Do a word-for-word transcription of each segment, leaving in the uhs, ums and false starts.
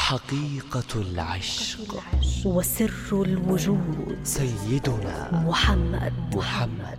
حقيقة العشق وسر الوجود سيدنا محمد محمد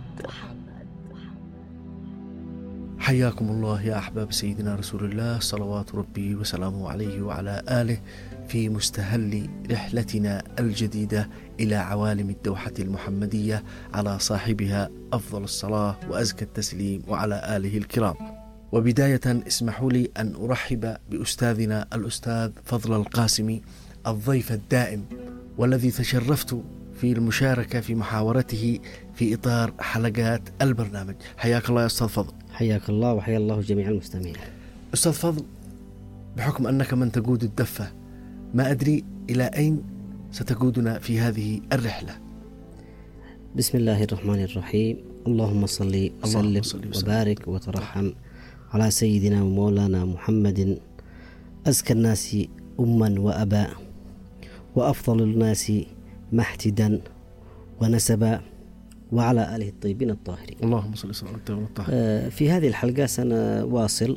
حياكم الله يا أحباب سيدنا رسول الله صلوات ربي وسلامه عليه وعلى آله في مستهل رحلتنا الجديدة إلى عوالم الدوحة المحمدية، على صاحبها أفضل الصلاة وأزكى التسليم وعلى آله الكرام. وبداية اسمحوا لي أن أرحب بأستاذنا الأستاذ فضل القاسمي، الضيف الدائم والذي تشرفت في المشاركة في محاورته في إطار حلقات البرنامج. حياك الله يا أستاذ فضل. حياك الله وحيا الله جميع المستمعين. أستاذ فضل، بحكم أنك من تقود الدفة، ما أدري إلى أين ستقودنا في هذه الرحلة. بسم الله الرحمن الرحيم. اللهم صل وسلم وبارك وترحم على سيدنا ومولانا محمد، أزكى الناس أما وأبا، وأفضل الناس محتدا ونسبا، وعلى آله الطيبين الطاهرين. اللهم صل وسلم على الطيبين الطاهرين. في هذه الحلقة سنواصل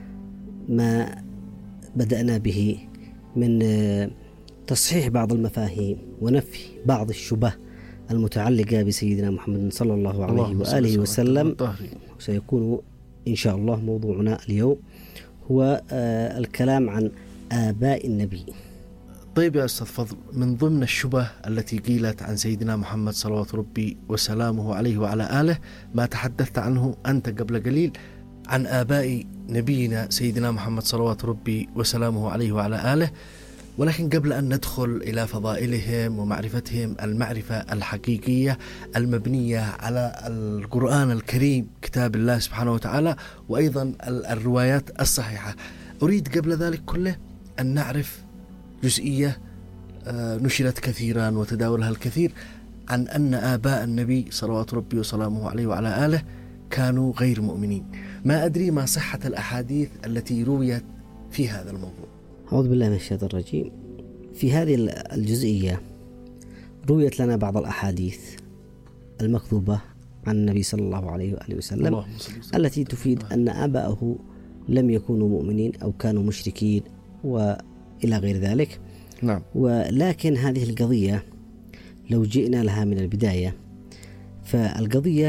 ما بدأنا به من تصحيح بعض المفاهيم ونفي بعض الشبه المتعلقة بسيدنا محمد صلى الله عليه وآله وسلم. سيكون إن شاء الله موضوعنا اليوم هو الكلام عن آباء النبي. طيب يا أستاذ فضل، من ضمن الشبه التي قيلت عن سيدنا محمد صلوات ربي وسلامه عليه وعلى آله ما تحدثت عنه أنت قبل قليل عن آباء نبينا سيدنا محمد صلوات ربي وسلامه عليه وعلى آله، ولكن قبل أن ندخل إلى فضائلهم ومعرفتهم المعرفة الحقيقية المبنية على القرآن الكريم كتاب الله سبحانه وتعالى وأيضا الروايات الصحيحة، أريد قبل ذلك كله أن نعرف جزئية نشرت كثيرا وتداولها الكثير عن أن آباء النبي صلوات ربي وسلامه عليه وعلى آله كانوا غير مؤمنين. ما أدري ما صحة الأحاديث التي رويت في هذا الموضوع. أعوذ بالله من الشيطان الرجيم. في هذه الجزئية رويت لنا بعض الأحاديث المكذوبة عن النبي صلى الله عليه وآله وسلم التي تفيد أن آباءه لم يكونوا مؤمنين أو كانوا مشركين وإلى غير ذلك. نعم. ولكن هذه القضية لو جئنا لها من البداية، فالقضية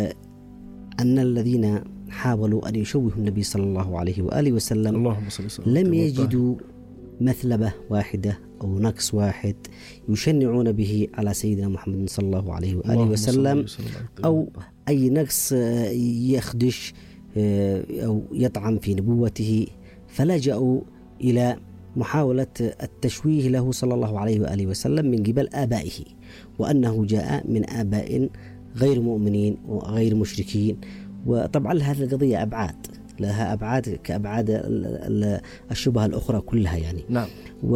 أن الذين حاولوا أن يشوهوا النبي صلى الله عليه وآله وسلم لم يجدوا مثلبة واحدة أو نقص واحد يشنعون به على سيدنا محمد صلى الله عليه وآله وسلم، أو أي نقص يخدش أو يطعن في نبوته، فلجأوا إلى محاولة التشويه له صلى الله عليه وآله وسلم من قبل آبائه، وأنه جاء من آباء غير مؤمنين وغير مشركين. وطبعا هذه القضية أبعاد، لها أبعاد كأبعاد الشبهة الأخرى كلها يعني. نعم.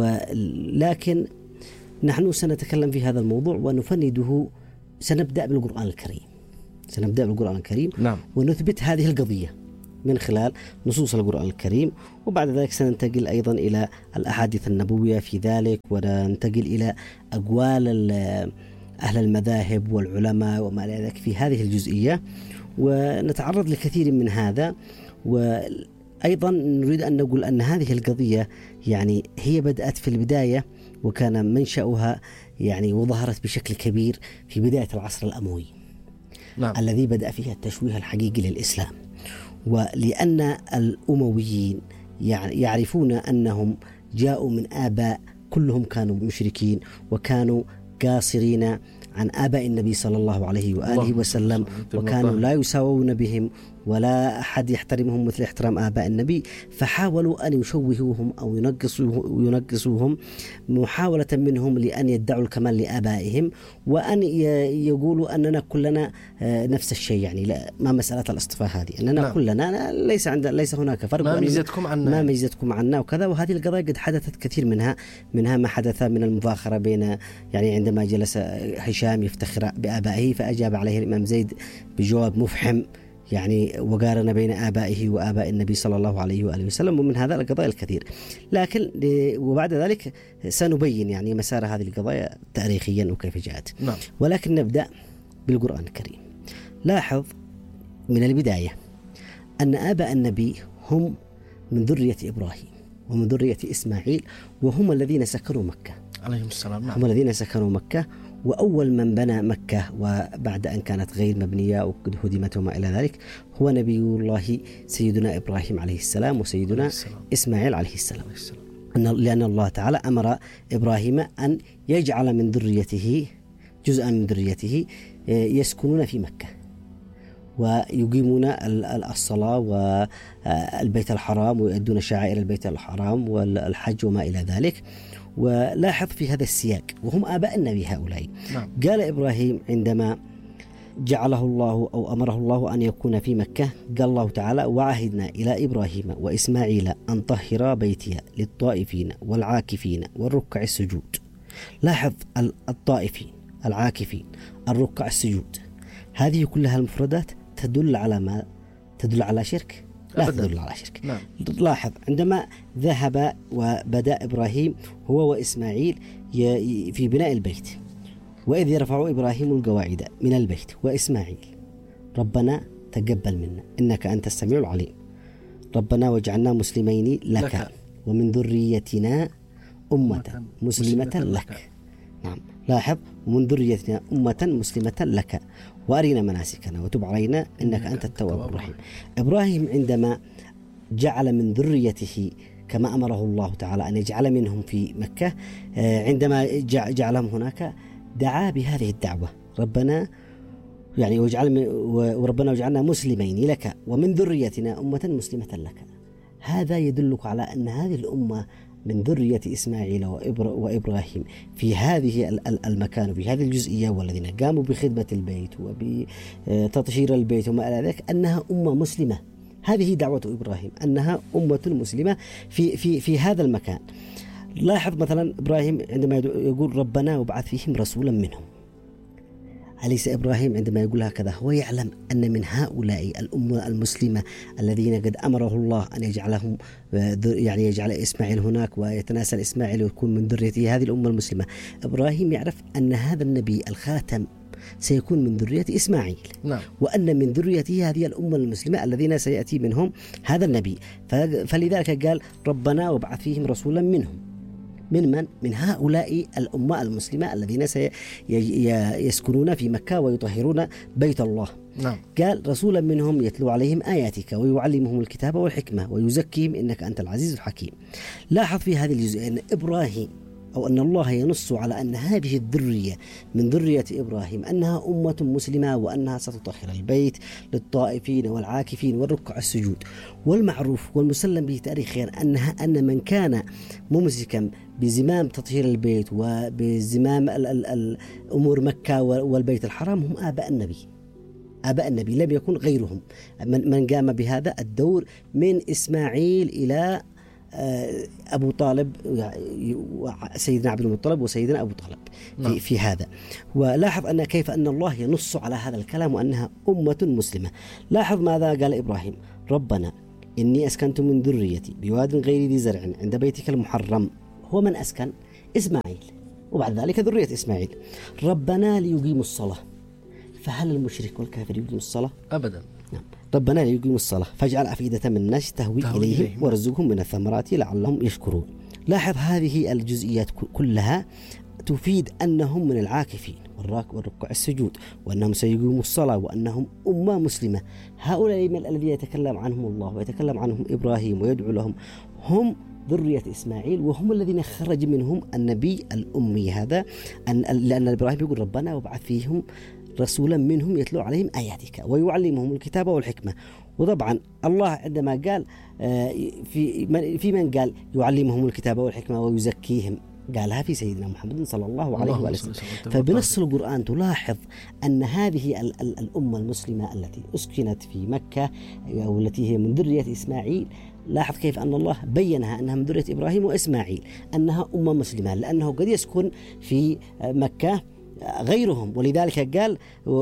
ولكن نحن سنتكلم في هذا الموضوع ونفنده. سنبدأ بالقرآن الكريم سنبدأ بالقرآن الكريم نعم. ونثبت هذه القضية من خلال نصوص القرآن الكريم، وبعد ذلك سننتقل أيضا إلى الأحاديث النبوية في ذلك، وننتقل إلى أقوال أهل المذاهب والعلماء وما إلى ذلك في هذه الجزئية، ونتعرض لكثير من هذا. وأيضا نريد أن نقول أن هذه القضية يعني هي بدأت في البداية، وكان منشأها يعني وظهرت بشكل كبير في بداية العصر الأموي. نعم. الذي بدأ فيها التشويه الحقيقي للإسلام. ولأن الأمويين يعرفون أنهم جاءوا من آباء كلهم كانوا مشركين وكانوا قاصرين عن آباء النبي صلى الله عليه وآله وسلم، وكانوا لا يساوون بهم ولا أحد يحترمهم مثل احترام آباء النبي، فحاولوا أن يشوهوهم أو ينقصوهم محاولة منهم لأن يدعوا الكمال لآبائهم، وأن يقولوا أننا كلنا نفس الشيء. يعني لا، ما مسألة الاصطفاء هذه أننا لا. كلنا ليس عند ليس هناك فرق، ما ميزتكم عنا ما ميزتكم عنا وكذا. وهذه القضايا قد حدثت كثير منها منها ما حدث من المفاخرة بين يعني عندما جلس هشام يفتخر بآبائه فأجاب عليه الإمام زيد بجواب مفحم يعني وقارن بين آبائه وآباء النبي صلى الله عليه وآله وسلم، ومن هذا القضايا الكثير. لكن وبعد ذلك سنبين يعني مسار هذه القضايا تاريخيا وكيف جاءت. نعم. ولكن نبدأ بالقرآن الكريم. لاحظ من البداية أن آباء النبي هم من ذرية إبراهيم. ومن ذرية إسماعيل، وهم الذين سكنوا مكة عليهم السلام. نعم. هم الذين سكنوا مكة. وأول من بنى مكة وبعد أن كانت غير مبنية وقد هدمت وما إلى ذلك هو نبي الله سيدنا إبراهيم عليه السلام وسيدنا السلام. إسماعيل عليه السلام. السلام. لأن الله تعالى أمر إبراهيم أن يجعل من ذريته جزءا من ذريته يسكنون في مكة ويقيمون الصلاة والبيت الحرام ويؤدون شعائر البيت الحرام والحج وما إلى ذلك. ولاحظ في هذا السياق وهم آباء النبي هؤلاء. نعم. قال إبراهيم عندما جعله الله أو أمره الله أن يكون في مكة، قال الله تعالى: وعهدنا إلى إبراهيم وإسماعيل أن طهرا بيتي للطائفين والعاكفين والركع السجود. لاحظ الطائفين، العاكفين، الركع السجود، هذه كلها المفردات تدل على ما تدل على شرك؟ لا تدل على شرك. نعم. لاحظ عندما ذهب وبدأ إبراهيم هو وإسماعيل في بناء البيت، وإذ يرفع إبراهيم القواعد من البيت وإسماعيل ربنا تقبل منا إنك أنت السميع العليم، ربنا واجعلنا مسلمين لك, لك. ومن ذريتنا أمة مسلمة, مسلمة لك. لك نعم. لاحظ: ومن ذريتنا أمة مسلمة لك وأرنا مناسكنا وتب علينا إنك أنت التواب الرحيم. إبراهيم عندما جعل من ذريته كما أمره الله تعالى أن يجعل منهم في مكة، عندما جعلهم هناك دعا بهذه الدعوة: ربنا يعني وجعل وربنا وجعلنا مسلمين لك ومن ذريتنا أمة مسلمة لك. هذا يدلك على أن هذه الأمة من ذرية إسماعيل وإبراهيم في هذه المكان وفي هذه الجزئية، والذين قاموا بخدمة البيت وبتطهير البيت وما إلى ذلك، أنها أمة مسلمة. هذه دعوة إبراهيم أنها أمة مسلمة في في في هذا المكان. لاحظ مثلا إبراهيم عندما يقول ربنا وابعث فيهم رسولا منهم، أليس إبراهيم عندما يقول هكذا هو يعلم أن من هؤلاء الأمة المسلمة الذين قد أمره الله أن يجعلهم يعني يجعل إسماعيل هناك ويتناسل إسماعيل ويكون من ذريته هذه الأمة المسلمة؟ إبراهيم يعرف أن هذا النبي الخاتم سيكون من ذرية إسماعيل. نعم. وأن من ذريته هذه الأمة المسلمة الذين سيأتي منهم هذا النبي، فلذلك قال ربنا وابعث فيهم رسولا منهم. من من؟ من هؤلاء الأمة المسلمة الذين سيسكنون في مكة ويطهرون بيت الله. نعم. قال رسولا منهم يتلو عليهم آياتك ويعلمهم الكتاب والحكمة ويزكيهم إنك أنت العزيز الحكيم. لاحظ في هذه الجزئية أن إبراهيم أو أن الله ينص على أن هذه الذرية من ذرية إبراهيم أنها أمة مسلمة وأنها ستطهر البيت للطائفين والعاكفين والركع السجود. والمعروف والمسلم به تاريخيا أنها أن من كان ممسكا بزمام تطهير البيت وبزمام الأمور مكة والبيت الحرام هم آباء النبي. آباء النبي لم يكن غيرهم من قام بهذا الدور من إسماعيل إلى أبو طالب، سيدنا عبد المطلب وسيدنا أبو طالب في, في هذا. ولاحظ أن كيف أن الله ينص على هذا الكلام وأنها أمة مسلمة. لاحظ ماذا قال إبراهيم: ربنا إني أسكنت من ذريتي بواد غير ذي زرع عند بيتك المحرم. هو من أسكن؟ إسماعيل، وبعد ذلك ذرية إسماعيل. ربنا ليقيموا الصلاة. فهل المشرك والكافر يقيم الصلاة؟ أبدا. نعم. ربنا ليقيموا الصلاة فاجعل أفئدة من الناس تهوي, تهوي إليهم, إليهم وارزقهم من الثمرات لعلهم يشكرون. لاحظ هذه الجزئيات كلها تفيد أنهم من العاكفين والركع السجود، وأنهم سيقيموا الصلاة، وأنهم أمة مسلمة. هؤلاء من الذين يتكلم عنهم الله ويتكلم عنهم إبراهيم ويدعو لهم هم ذرية إسماعيل، وهم الذين خرج منهم النبي الأمي هذا. أن لأن إبراهيم يقول ربنا وابعث فيهم رسولا منهم يتلو عليهم آياتك ويعلمهم الكتاب والحكمة. وطبعا الله عندما قال في من, في من قال يعلمهم الكتاب والحكمة ويزكيهم، قالها في سيدنا محمد صلى الله عليه وسلم. فبنص القرآن تلاحظ أن هذه ال- ال- الأمة المسلمة التي أسكنت في مكة والتي هي من ذرية إسماعيل، لاحظ كيف أن الله بينها أنها من ذرية إبراهيم وإسماعيل، أنها أمة مسلمة، لأنه قد يسكن في مكة غيرهم، ولذلك قال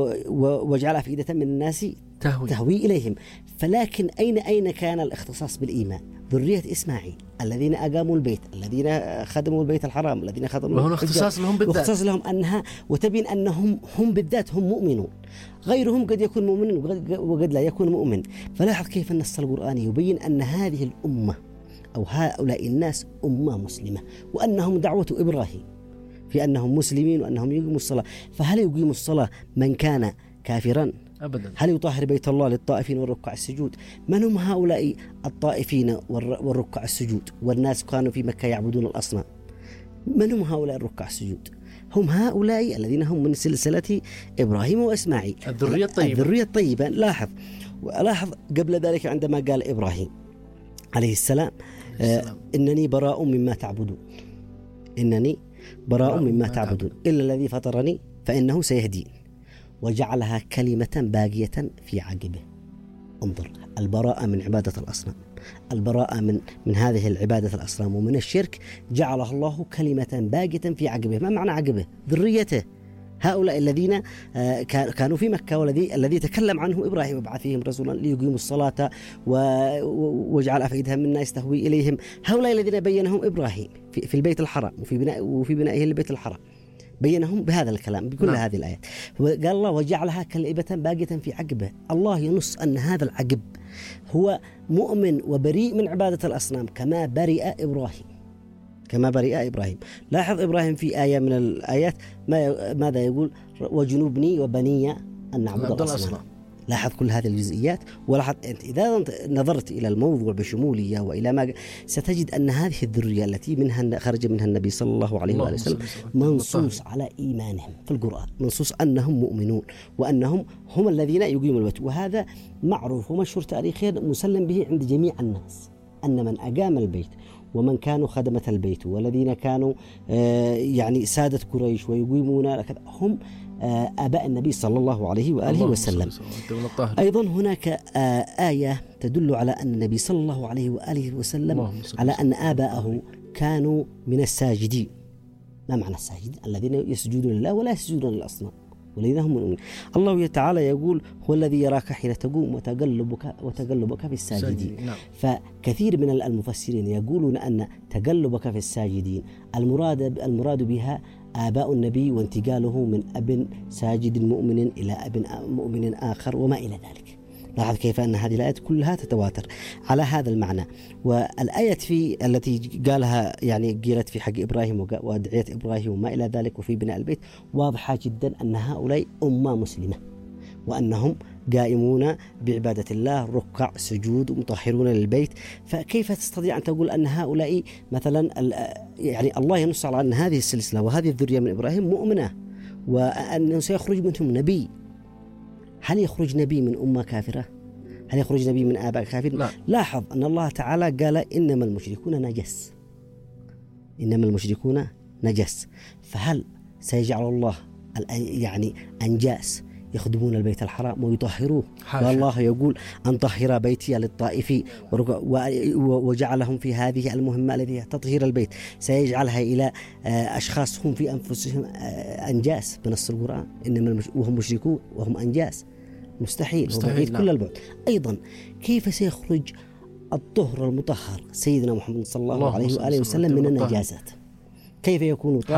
وجعل أفئدة من الناس تهوي, تهوي إليهم. فلكن أين أين كان الاختصاص بالإيمان؟ ذرية إسماعيل الذين أقاموا البيت، الذين خدموا البيت الحرام، الذين خدموا وهنا اختصاص لهم بالذات، واختصاص لهم أنها وتبين أنهم هم بالذات هم مؤمنون. غيرهم قد يكون مؤمن وقد لا يكون مؤمن. فلاحظ كيف النص القرآني يبين أن هذه الأمة أو هؤلاء الناس أمة مسلمة، وأنهم دعوة إبراهيم في أنهم مسلمين وأنهم يقيموا الصلاة. فهل يقيم الصلاة من كان كافرا؟ أبدا. هل يطهر بيت الله للطائفين والركع السجود؟ من هم هؤلاء الطائفين والركع السجود؟ والناس كانوا في مكة يعبدون الأصنام. من هم هؤلاء الركع السجود؟ هم هؤلاء الذين هم من سلسلة إبراهيم وإسماعيل، الذرية الطيبة. الذرية الطيبة. لاحظ ولاحظ قبل ذلك عندما قال إبراهيم عليه السلام آه إنني براء مما تعبدون، إنني براء مما تعبدون إلا الذي فطرني فإنه سيهدين، وجعلها كلمة باقية في عقبه. انظر، البراءة من عبادة الأصنام، البراءة من من هذه العبادة الأصنام ومن الشرك، جعلها الله كلمة باقية في عقبه. ما معنى عقبه؟ ذريته، هؤلاء الذين كانوا في مكة والذي الذي تكلم عنه إبراهيم، وبعث فيهم رسولا ليقيموا الصلاة وجعل أفئدة من الناس تهوي إليهم. هؤلاء الذين بينهم إبراهيم في البيت الحرام وفي بناء وفي بنائه للبيت الحرام، بينهم بهذا الكلام بكل نعم. هذه الآيات. قال الله وجعلها كلمة باقية في عقبه. الله ينص أن هذا العقب هو مؤمن وبريء من عبادة الأصنام كما برئ إبراهيم، كما برئ إبراهيم. لاحظ إبراهيم في آية من الآيات ما ماذا يقول؟ وجنوبني وبني أن نعبد الأصنام. لاحظ كل هذه الجزئيات، ولاحظ أنت إذا نظرت إلى الموضوع بشمولية وإلى ما ستجد أن هذه الذرية التي منها خرج منها النبي صلى الله عليه وآله وسلم منصوص على إيمانهم في القرآن، منصوص أنهم مؤمنون وأنهم هم الذين يقيموا البيت. وهذا معروف ومشهور تاريخيا مسلم به عند جميع الناس، أن من أقام البيت ومن كانوا خدمة البيت والذين كانوا يعني سادة قريش ويقيمون هم آباء النبي صلى الله عليه وآله وسلم. أيضا هناك آية تدل على أن النبي صلى الله عليه وآله وسلم على أن آباءه كانوا من الساجدين. ما معنى الساجد؟ الذين يسجدون لله ولا يسجدون للأصنام، والذين هم مؤمنون. الله تعالى يقول هو الذي يراك حين تقوم وتقلبك وتقلبك في الساجدين. فكثير من المفسرين يقولون أن تقلبك في الساجدين المراد المراد بها آباء النبي وانتقاله من أب ساجد مؤمن إلى أب مؤمن آخر وما إلى ذلك. لاحظ كيف أن هذه الآيات كلها تتواتر على هذا المعنى. والآية في التي قالها يعني قيلت في حق إبراهيم وأدعية إبراهيم وما إلى ذلك وفي بناء البيت واضحة جدا أن هؤلاء أمة مسلمة وأنهم قائمون بعبادة الله، ركع سجود مطهرون للبيت. فكيف تستطيع أن تقول أن هؤلاء مثلا يعني الله ينص على أن هذه السلسلة وهذه الذرية من إبراهيم مؤمنة وأنه سيخرج منهم نبي؟ هل يخرج نبي من أمة كافرة؟ هل يخرج نبي من آباء كافرين؟ لا. لاحظ أن الله تعالى قال إنما المشركون نجس، إنما المشركون نجس. فهل سيجعل الله يعني أنجاس يخدمون البيت الحرام ويطهروه؟ والله يقول أن طهر بيتي للطائفين وجعلهم في هذه المهمة التي تطهير البيت، سيجعلها إلى أشخاص هم في أنفسهم أنجاس بنص القرآن، إنما وهم مشركون وهم أنجاس. مستحيل, مستحيل كل البعد. أيضا كيف سيخرج الطهر المطهر سيدنا محمد صلى الله, الله عليه وآله وسلم من النجاسات؟ كيف يكون